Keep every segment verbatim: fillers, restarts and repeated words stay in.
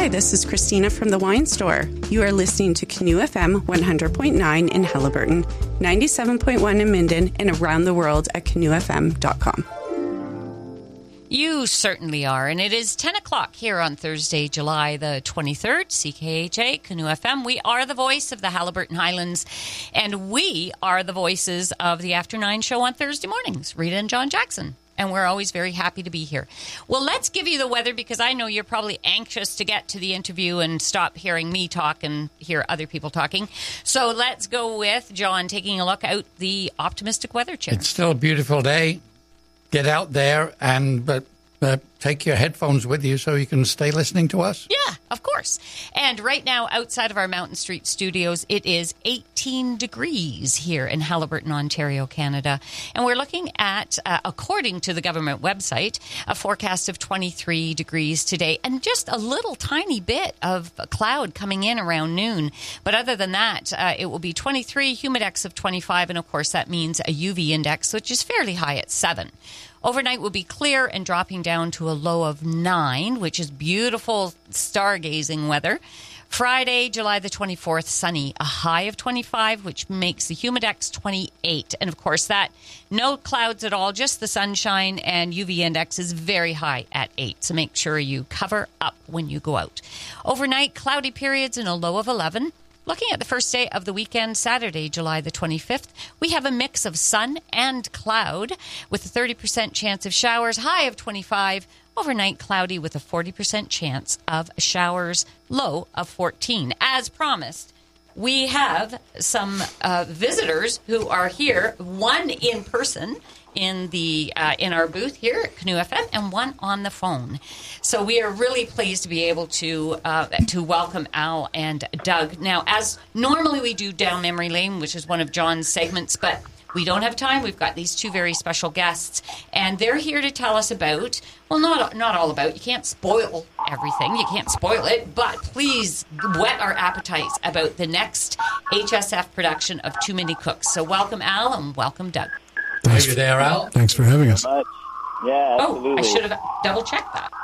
Hi, this is Christina from the Wine Store. You are listening to Canoe F M one hundred point nine in Haliburton, ninety-seven point one in Minden, and around the world at canoe f m dot com. You certainly are, and it is ten o'clock here on Thursday, July the twenty-third, C K H A, Canoe F M. We are the voice of the Haliburton Highlands, and we are the voices of the After Nine show on Thursday mornings, Rita and John Jackson. And we're always very happy to be here. Well, let's give you the weather, because I know you're probably anxious to get to the interview and stop hearing me talk and hear other people talking. So let's go with John taking a look out the optimistic weather chair. It's still a beautiful day. Get out there and but uh, take your headphones with you so you can stay listening to us. Yeah, of course. And right now, outside of our Mountain Street studios, it is eighteen degrees here in Haliburton, Ontario, Canada. And we're looking at, uh, according to the government website, a forecast of twenty-three degrees today, and just a little tiny bit of cloud coming in around noon. But other than that, uh, it will be twenty-three, humidex of twenty-five, and of course that means a U V index, which is fairly high at seven. Overnight will be clear and dropping down to a low of nine, which is beautiful stargazing weather. Friday, July the twenty-fourth, sunny, a high of twenty-five, which makes the humidex twenty-eight. And of course, that no clouds at all, just the sunshine, and U V index is very high at eight. So make sure you cover up when you go out. Overnight, cloudy periods and a low of eleven. Looking at the first day of the weekend, Saturday, July the twenty-fifth, we have a mix of sun and cloud with a thirty percent chance of showers, high of twenty-five. Overnight, cloudy with a forty percent chance of showers, low of fourteen. As promised, we have some uh, visitors who are here, one in person in the uh, in our booth here at Canoe F M, and one on the phone. So we are really pleased to be able to uh, to welcome Al and Doug. Now, as normally we do Down Memory Lane, which is one of John's segments, but we don't have time. We've got these two very special guests, and they're here to tell us about, well, not not all about, you can't spoil everything, you can't spoil it, but please whet our appetites about the next H S F production of Too Many Cooks. So welcome, Al, and welcome, Doug. Thanks. Are you there, Al? Thanks for having us. Yeah, absolutely. Oh, I should have double-checked that.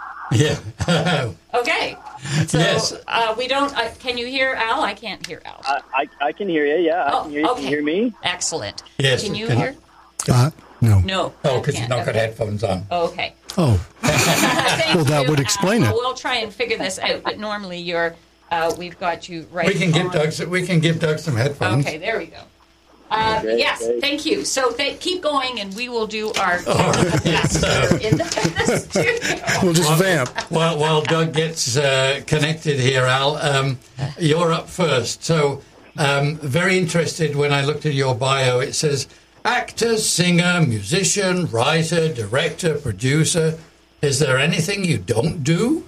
Yeah. Okay. So Yes. uh, we don't, uh, can you hear Al? I can't hear Al. I, I, I can hear you, yeah. I Oh, can hear you. okay. Can you hear me? Excellent. Yes, Can you can- hear? Uh, no. No. Oh, I because you've can't. not got Okay. headphones on. Okay. Oh, Thank Well, that you, would Al. explain Well, it. We'll try and figure this out, but normally you're, uh, we've got you right We can give on. Doug. some- We can give Doug some headphones. Okay, there we go. Uh, Great, yes, great. thank you. So th- keep going, and we will do our best here in the, the studio. we'll just vamp. While, while Doug gets uh, connected here, Al, um, you're up first. So, um, very interested when I looked at your bio. It says actor, singer, musician, writer, director, producer. Is there anything you don't do?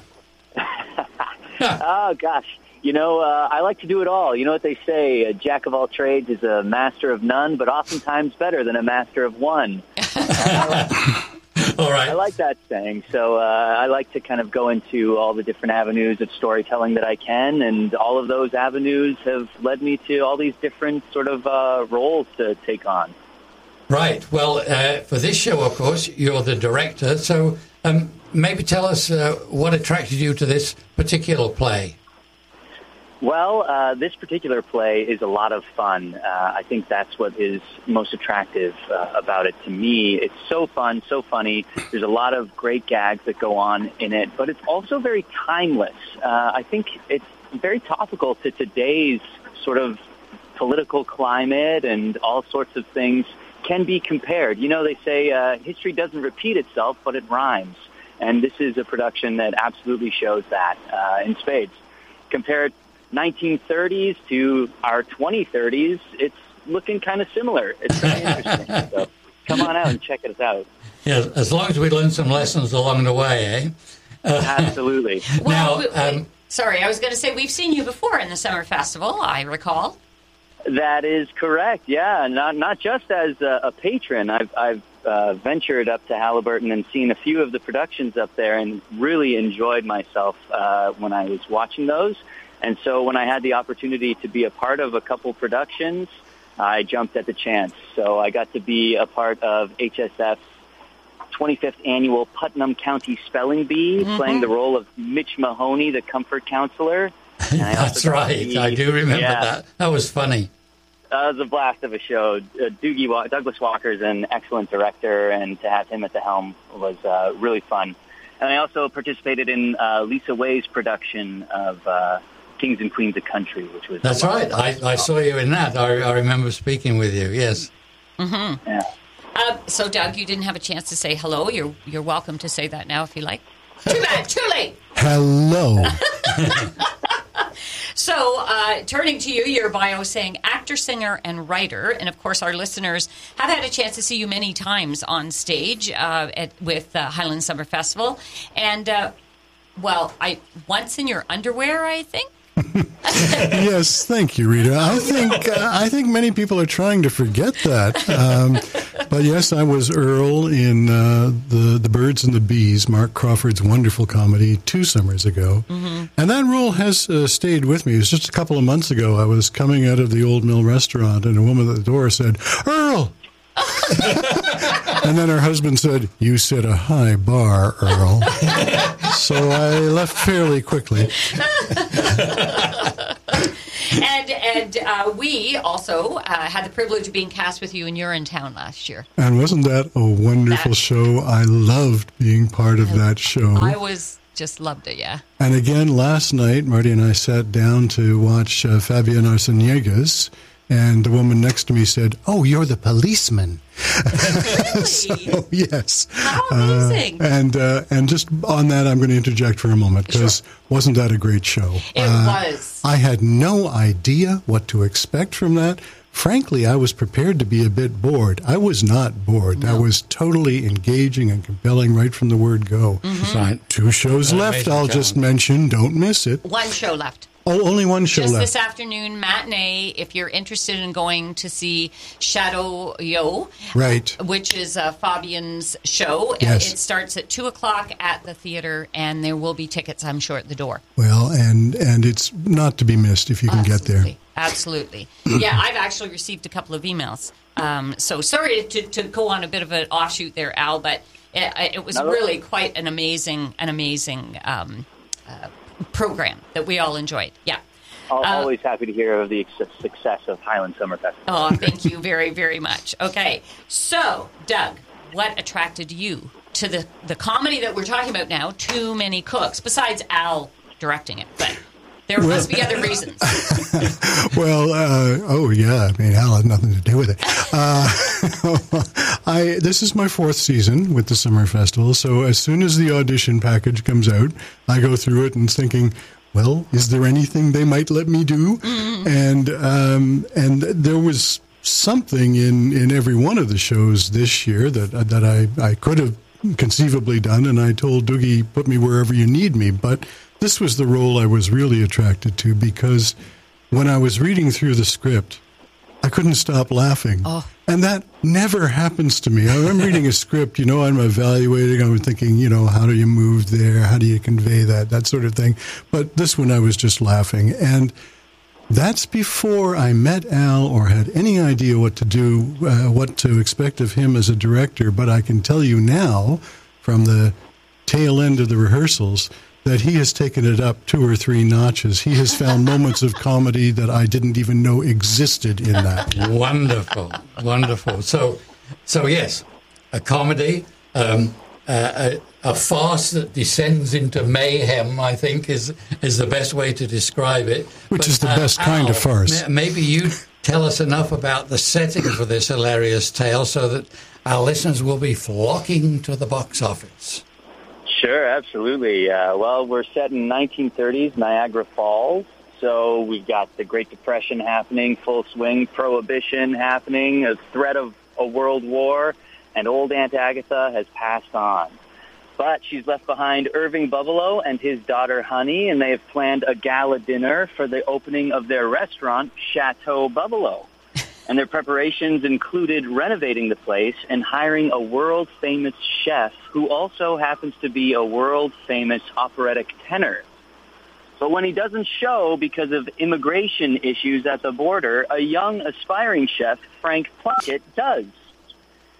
Oh, gosh. You know, uh, I like to do it all. You know what they say, a jack of all trades is a master of none, but oftentimes better than a master of one. All right. I like that saying. So uh, I like to kind of go into all the different avenues of storytelling that I can, and all of those avenues have led me to all these different sort of uh, roles to take on. Right. Well, uh, for this show, of course, you're the director. So um, maybe tell us uh, what attracted you to this particular play. Well, uh, this particular play is a lot of fun. Uh, I think that's what is most attractive uh, about it to me. It's so fun, so funny. There's a lot of great gags that go on in it, but it's also very timeless. Uh, I think it's very topical to today's sort of political climate, and all sorts of things can be compared. You know, they say uh, history doesn't repeat itself, but it rhymes. And this is a production that absolutely shows that uh, in spades. Compared nineteen thirties to our twenty thirties, it's looking kind of similar. It's very interesting. So come on out and check it out. Yeah, as long as we learn some lessons along the way, eh? Absolutely. Well, Now, we- we- um, sorry, I was going to say we've seen you before in the Summer Festival, I recall. That is correct. Yeah, not not just as a, a patron. I've I've uh, ventured up to Haliburton and seen a few of the productions up there, and really enjoyed myself uh, when I was watching those. And so when I had the opportunity to be a part of a couple productions, I jumped at the chance. So I got to be a part of H S F's twenty-fifth annual Putnam County Spelling Bee, mm-hmm. playing the role of Mitch Mahoney, the comfort counselor. That's right. The, I do remember yeah, that. That was funny. That was a blast of a show. Uh, Doogie Wa- Douglas Walker is an excellent director, and to have him at the helm was uh, really fun. And I also participated in uh, Lisa Way's production of uh, Kings and Queens of Country, which was... That's right. I, I saw you in that. I, I remember speaking with you, yes. Mm-hmm. Yeah. Uh, so, Doug, you didn't have a chance to say hello. You're you're welcome to say that now if you like. Too bad, too late. Hello. So, uh, turning to you, your bio saying actor, singer, and writer. And, of course, our listeners have had a chance to see you many times on stage uh, at, with uh, Highland Summer Festival. And, uh, well, I once in your underwear, I think. Yes, thank you, Rita. I think uh, I think many people are trying to forget that. Um, but yes, I was Earl in uh, the the Birds and the Bees, Mark Crawford's wonderful comedy, two summers ago, mm-hmm. and that role has uh, stayed with me. It was just a couple of months ago. I was coming out of the Old Mill restaurant, and a woman at the door said, "Earl." And then her husband said, "You set a high bar, Earl." So I left fairly quickly. and and uh, we also uh, had the privilege of being cast with you in Urinetown last year. And wasn't that a wonderful that, show? I loved being part of that show. I was just loved it, yeah. And again, last night, Marty and I sat down to watch uh, Fabian Arceniegas. And the woman next to me said, "Oh, you're the policeman." Really? So, yes. How amazing. Uh, and uh, and just on that, I'm going to interject for a moment, because sure. wasn't that a great show? It uh, was. I had no idea what to expect from that. Frankly, I was prepared to be a bit bored. I was not bored. No. That was totally engaging and compelling right from the word go. Mm-hmm. Right. Two shows left, I'll just mention. Don't miss it. One show left. Oh, only one show Just left. this afternoon, matinee, if you're interested in going to see Shadow Yo, right, which is uh, Fabian's show. Yes. It starts at two o'clock at the theater, and there will be tickets, I'm sure, at the door. Well, and, and it's not to be missed if you can Absolutely. get there. Absolutely. Yeah, I've actually received a couple of emails. Um, so sorry to, to go on a bit of an offshoot there, Al, but it, it was no. really quite an amazing, an amazing um, uh, program that we all enjoyed. Yeah. Uh, Always happy to hear of the success of Highland Summer Festival. Oh, thank you very, very much. Okay. So, Doug, what attracted you to the, the comedy that we're talking about now, Too Many Cooks, besides Al directing it? But there well, must be other reasons. Well, uh, oh, yeah. I mean, Al had nothing to do with it. Uh, I This is my fourth season with the Summer Festival, so as soon as the audition package comes out, I go through it and thinking, well, is there anything they might let me do? Mm-hmm. And um, and there was something in, in every one of the shows this year that that I, I could have conceivably done, and I told Doogie, put me wherever you need me. But this was the role I was really attracted to, because when I was reading through the script, I couldn't stop laughing. Oh. And that never happens to me. I'm reading a script, you know, I'm evaluating, I'm thinking, you know, how do you move there? How do you convey that? That sort of thing. But this one I was just laughing. And that's before I met Al or had any idea what to do, uh, what to expect of him as a director. But I can tell you now, from the tail end of the rehearsals, that he has taken it up two or three notches. He has found moments of comedy that I didn't even know existed in that. Wonderful, wonderful. So, so yes, a comedy, um, uh, a, a farce that descends into mayhem, I think, is is the best way to describe it. Which but, is the uh, best kind Al, of farce. Maybe you tell us enough about the setting for this hilarious tale so that our listeners will be flocking to the box office. Sure, absolutely. Uh, well, we're set in nineteen thirties Niagara Falls, so we've got the Great Depression happening, full swing, Prohibition happening, a threat of a world war, and old Aunt Agatha has passed on. But she's left behind Irving Buffalo and his daughter Honey, and they have planned a gala dinner for the opening of their restaurant, Chateau Buffalo. And their preparations included renovating the place and hiring a world-famous chef who also happens to be a world-famous operatic tenor. But when he doesn't show because of immigration issues at the border, a young aspiring chef, Frank Plunkett, does.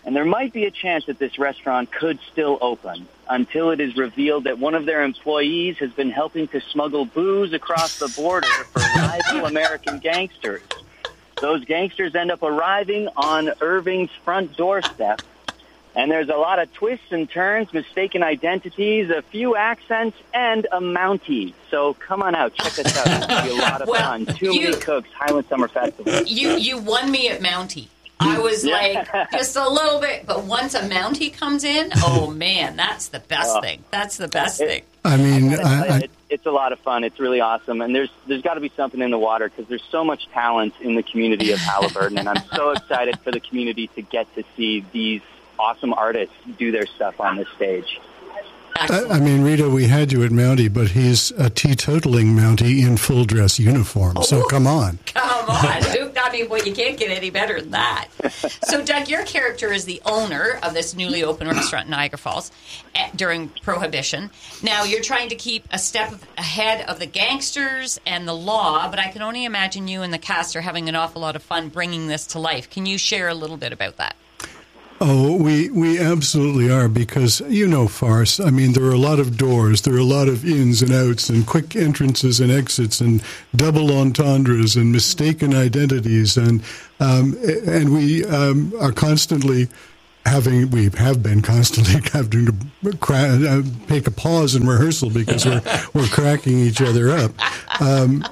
And there might be a chance that this restaurant could still open until it is revealed that one of their employees has been helping to smuggle booze across the border for rival American gangsters. Those gangsters end up arriving on Irving's front doorstep. And there's a lot of twists and turns, mistaken identities, a few accents, and a Mountie. So come on out. Check us out. It's going to be a lot of well, fun. Too you, Many Cooks, Highland Summer Festival. You, you won me at Mountie. I was like, just a little bit. But once a Mountie comes in, oh, man, that's the best uh, thing. That's the best it, thing. I mean, I, I, it, it's a lot of fun. It's really awesome. And there's there's got to be something in the water because there's so much talent in the community of Haliburton. And I'm so excited for the community to get to see these awesome artists do their stuff on this stage. I, I mean, Rita, we had you at Mountie, but he's a teetotaling Mountie in full dress uniform. Oh, so come on. Come on. I mean, well, you can't get any better than that. So, Doug, your character is the owner of this newly opened restaurant in Niagara Falls during Prohibition. Now, you're trying to keep a step ahead of the gangsters and the law, but I can only imagine you and the cast are having an awful lot of fun bringing this to life. Can you share a little bit about that? Oh, we, we absolutely are because, you know, farce. I mean, there are a lot of doors. There are a lot of ins and outs and quick entrances and exits and double entendres and mistaken identities. And um, and we um, are constantly having, we have been constantly having to cra- uh, take a pause in rehearsal because we're, we're cracking each other up. Um,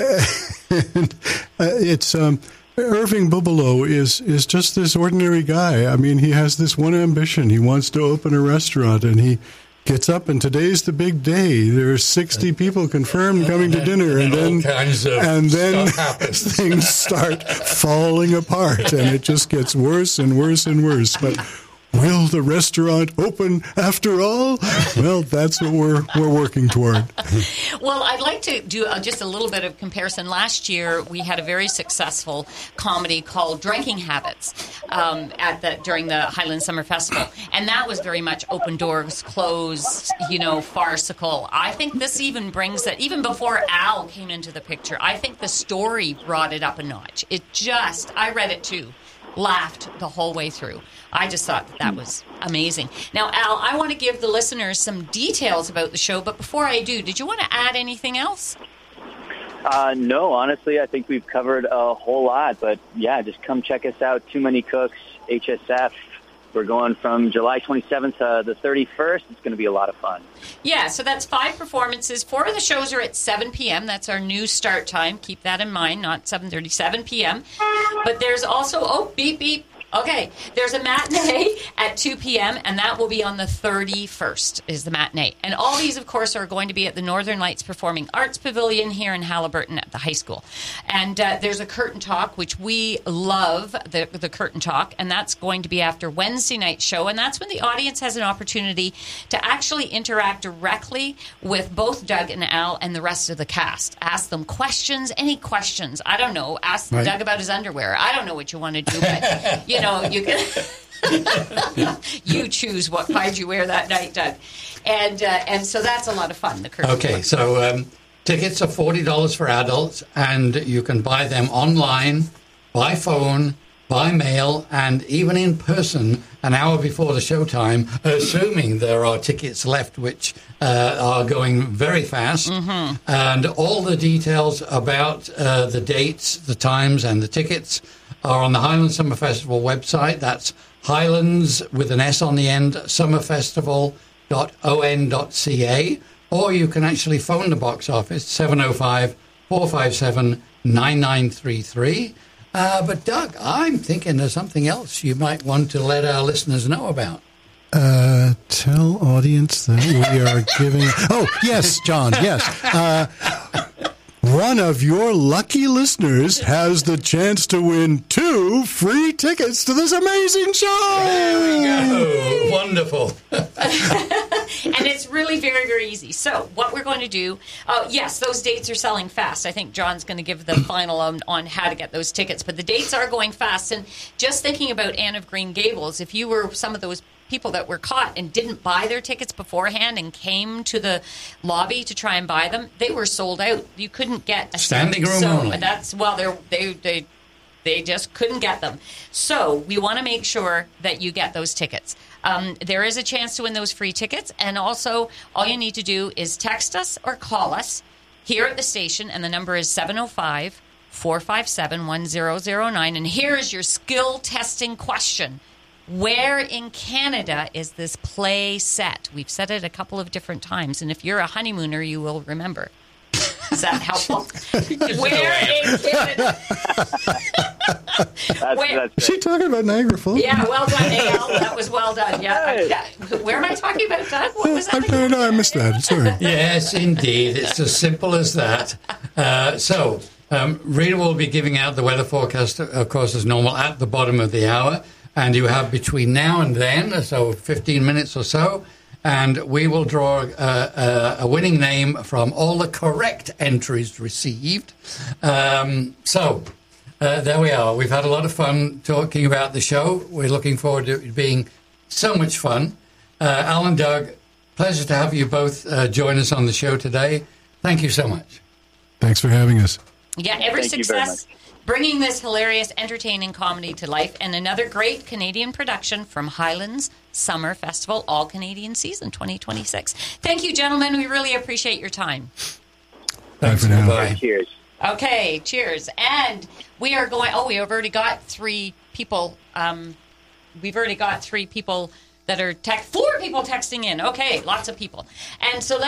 and uh, it's... Um, Irving Bubalo is, is just this ordinary guy. I mean, he has this one ambition. He wants to open a restaurant, and he gets up, and today's the big day. There are sixty people confirmed coming to dinner, and, and then and then things start falling apart, and it just gets worse and worse and worse. But will the restaurant open after all? Well, that's what we're we're working toward. Well, I'd like to do uh, just a little bit of comparison. Last year, we had a very successful comedy called Drinking Habits um, at the during the Highland Summer Festival, and that was very much open doors, closed, you know, farcical. I think this even brings that, even before Al came into the picture, I think the story brought it up a notch. It just, I read it too. Laughed the whole way through. I just thought that, that was amazing. Now, Al, I want to give the listeners some details about the show, but before I do, did you want to add anything else? Uh, no, honestly, I think we've covered a whole lot, but yeah, just come check us out. Too Many Cooks, H S F. We're going from July twenty-seventh to the thirty-first. It's going to be a lot of fun. Yeah, so that's five performances. Four of the shows are at seven p.m. That's our new start time. Keep that in mind, not seven thirty, seven p.m. But there's also, oh, beep, beep. Okay, there's a matinee at two p.m., and that will be on the thirty-first is the matinee. And all these, of course, are going to be at the Northern Lights Performing Arts Pavilion here in Haliburton at the high school. And uh, there's a curtain talk, which we love, the, the curtain talk, and that's going to be after Wednesday night's show. And that's when the audience has an opportunity to actually interact directly with both Doug and Al and the rest of the cast. Ask them questions, any questions. I don't know. Ask right. Doug about his underwear. I don't know what you want to do, but... You know, you can you choose what kind you wear that night, Doug, and uh, and so that's a lot of fun. The curtain. Okay, so um, tickets are forty dollars for adults, and you can buy them online, by phone, by mail, and even in person an hour before the showtime, assuming there are tickets left, which uh, are going very fast. Mm-hmm. And all the details about uh, the dates, the times, and the tickets are on the Highland Summer Festival website. That's Highlands with an S on the end, summerfestival dot o n dot c a. Or you can actually phone the box office, seven oh five, four five seven, nine nine three three. Uh, but, Doug, I'm thinking there's something else you might want to let our listeners know about. Uh, tell audience that we are giving... Oh, yes, John, yes. Uh, one of your lucky listeners has the chance to win two free tickets to this amazing show. There we go. Wonderful. And it's really very, very easy. So what we're going to do, uh, yes, those dates are selling fast. I think John's going to give the final on, on how to get those tickets. But the dates are going fast. And just thinking about Anne of Green Gables, if you were some of those people that were caught and didn't buy their tickets beforehand and came to the lobby to try and buy them, they were sold out. You couldn't get a standing room so only. That's well, they're, they they They just couldn't get them. So we want to make sure that you get those tickets. Um, there is a chance to win those free tickets. And also, all you need to do is text us or call us here at the station. And the number is seven oh five, four five seven, one oh oh nine. And here is your skill testing question. Where in Canada is this play set? We've said it a couple of different times. And if you're a honeymooner, you will remember. Is that helpful? Where in Canada? That's, Where- that's Is she talking about Niagara Falls? Yeah, well done, A L. That was well done. Yeah. Hey. yeah. Where am I talking about, Doug? What was I that? don't know. I missed that. Sorry. Yes, indeed. It's as simple as that. Uh, so, um, Rita will be giving out the weather forecast, of course, as normal, at the bottom of the hour. And you have between now and then, so fifteen minutes or so, and we will draw uh, uh, a winning name from all the correct entries received. Um, so, uh, there we are. We've had a lot of fun talking about the show. We're looking forward to it being so much fun. Uh, Al and Doug, pleasure to have you both uh, join us on the show today. Thank you so much. Thanks for having us. Yeah, every Thank you very success bringing this hilarious, entertaining comedy to life, and another great Canadian production from Highlands Summer Festival All Canadian Season twenty twenty-six. Thank you, gentlemen. We really appreciate your time. Thanks for now. Bye. Cheers. Okay, cheers. And we are going, oh, we have already got three people. Um, we've already got three people that are, tech, four people texting in. Okay, lots of people. And so let's